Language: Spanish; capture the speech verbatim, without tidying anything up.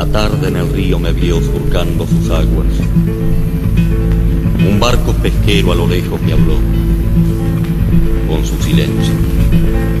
La tarde en el río me vio surcando sus aguas. Un barco pesquero a lo lejos me habló con su silencio.